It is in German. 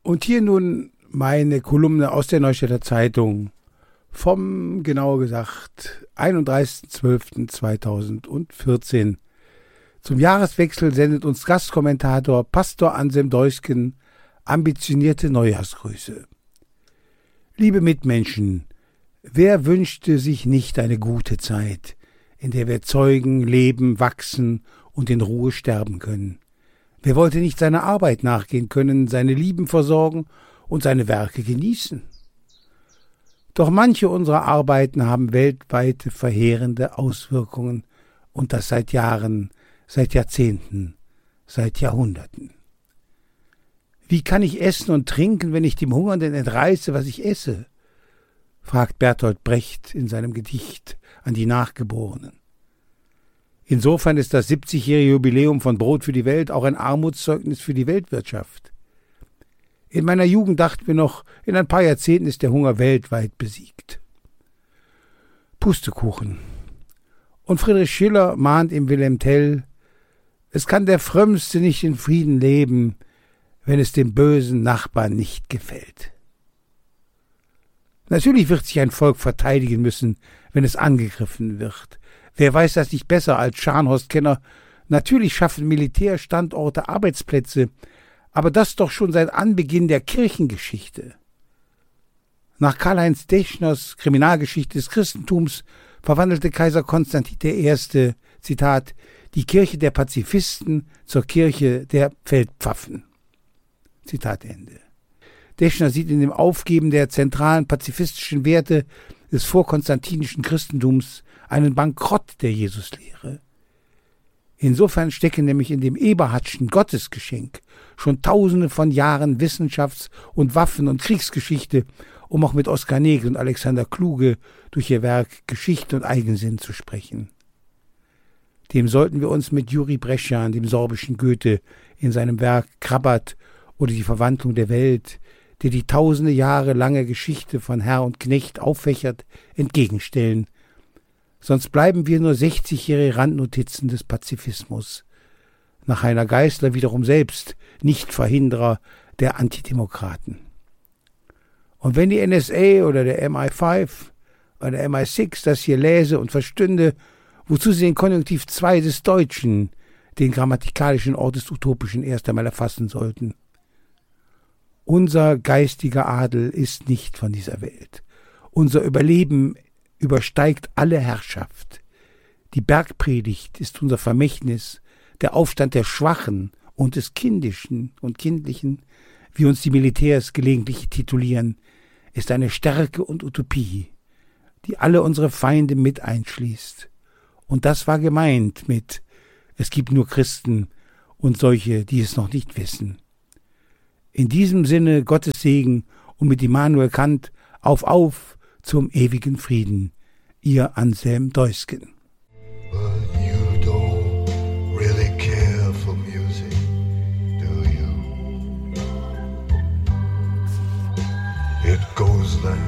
Und hier nun meine Kolumne aus der Neustädter Zeitung vom, genauer gesagt, 31.12.2014. Zum Jahreswechsel sendet uns Gastkommentator Pastor Anselm Deusken ambitionierte Neujahrsgrüße. Liebe Mitmenschen, wer wünschte sich nicht eine gute Zeit, in der wir zeugen, leben, wachsen und in Ruhe sterben können? Wer wollte nicht seiner Arbeit nachgehen können, seine Lieben versorgen und seine Werke genießen? Doch manche unserer Arbeiten haben weltweite verheerende Auswirkungen, und das seit Jahren, seit Jahrzehnten, seit Jahrhunderten. Wie kann ich essen und trinken, wenn ich dem Hungernden entreiße, was ich esse? Fragt Bertolt Brecht in seinem Gedicht an die Nachgeborenen. Insofern ist das 70-jährige Jubiläum von Brot für die Welt auch ein Armutszeugnis für die Weltwirtschaft. In meiner Jugend dachten wir noch, in ein paar Jahrzehnten ist der Hunger weltweit besiegt. Pustekuchen. Und Friedrich Schiller mahnt im Wilhelm Tell: Es kann der Frömmste nicht in Frieden leben, wenn es dem bösen Nachbarn nicht gefällt. Natürlich wird sich ein Volk verteidigen müssen, wenn es angegriffen wird. Wer weiß das nicht besser als Scharnhorst-Kenner? Natürlich schaffen Militärstandorte Arbeitsplätze, aber das doch schon seit Anbeginn der Kirchengeschichte. Nach Karl-Heinz Deschners Kriminalgeschichte des Christentums verwandelte Kaiser Konstantin I., Zitat, die Kirche der Pazifisten zur Kirche der Feldpfaffen. Zitat Ende. Deschner sieht in dem Aufgeben der zentralen pazifistischen Werte des vorkonstantinischen Christentums einen Bankrott der Jesuslehre. Insofern stecken nämlich in dem Eberhardtschen Gottesgeschenk schon Tausende von Jahren Wissenschafts- und Waffen- und Kriegsgeschichte, um auch mit Oskar Negri und Alexander Kluge durch ihr Werk Geschichte und Eigensinn zu sprechen. Dem sollten wir uns mit Juri Brescian, dem sorbischen Goethe, in seinem Werk Krabat oder die Verwandlung der Welt, der die tausende Jahre lange Geschichte von Herr und Knecht auffächert, entgegenstellen. Sonst bleiben wir nur 60-jährige Randnotizen des Pazifismus. Nach Heiner Geißler wiederum selbst Nichtverhinderer der Antidemokraten. Und wenn die NSA oder der MI5 oder der MI6 das hier läse und verstünde, wozu sie den Konjunktiv 2 des Deutschen, den grammatikalischen Ort des Utopischen, erst einmal erfassen sollten. Unser geistiger Adel ist nicht von dieser Welt. Unser Überleben übersteigt alle Herrschaft. Die Bergpredigt ist unser Vermächtnis, der Aufstand der Schwachen und des Kindischen und Kindlichen, wie uns die Militärs gelegentlich titulieren, ist eine Stärke und Utopie, die alle unsere Feinde mit einschließt. Und das war gemeint mit: Es gibt nur Christen und solche, die es noch nicht wissen. In diesem Sinne Gottes Segen und mit Immanuel Kant auf zum ewigen Frieden. Ihr Anselm Deusken.